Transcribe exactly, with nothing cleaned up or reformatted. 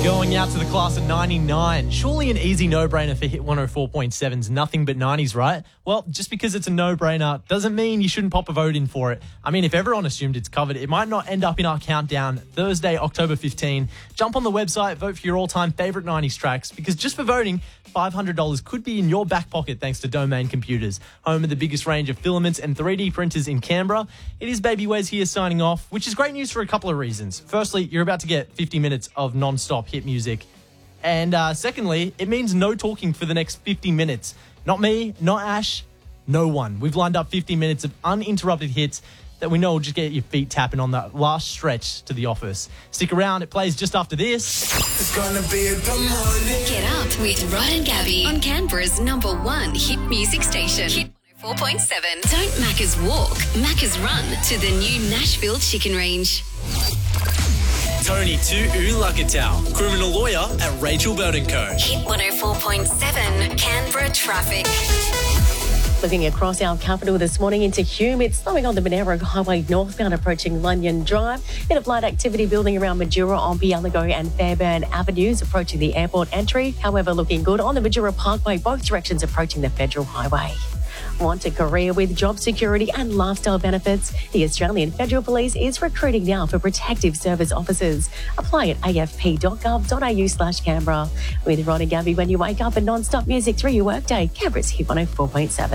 Going out to the class of ninety-nine. Surely an easy no-brainer for Hit one oh four point seven's Nothing But nineties, right? Well, just because it's a no-brainer doesn't mean you shouldn't pop a vote in for it. I mean, if everyone assumed it's covered, it might not end up in our countdown Thursday, October fifteenth. Jump on the website, vote for your all-time favourite nineties tracks, because just for voting, five hundred dollars could be in your back pocket thanks to Domain Computers, home of the biggest range of filaments and three D printers in Canberra. It is Baby Wes here signing off, which is great news for a couple of reasons. Firstly, you're about to get fifty minutes of non-stop hit music. And uh, secondly, it means no talking for the next fifty minutes. Not me, not Ash, no one. We've lined up fifty minutes of uninterrupted hits that we know will just get your feet tapping on that last stretch to the office. Stick around, it plays just after this. It's gonna be a good morning. Get up with Rod and Gabby on Canberra's number one hit music station. Hit one oh four point seven. Don't Macca's walk, Macca's run to the new Nashville Chicken Range. Tony to Ulagatal, criminal lawyer at Rachel Bird and Co. Hit one oh four point seven, Canberra traffic. Looking across our capital this morning into Hume, it's slowing on the Monaro Highway northbound approaching Lanyon Drive. Bit of light activity building around Majura on Bialago and Fairbairn Avenues approaching the airport entry. However, looking good on the Majura Parkway, both directions approaching the Federal Highway. Want a career with job security and lifestyle benefits? The Australian Federal Police is recruiting now for protective service officers. Apply at a f p dot gov dot a u slash Canberra. With Rod and Gabby when you wake up and non-stop music through your workday, Canberra's Hit one oh four point seven.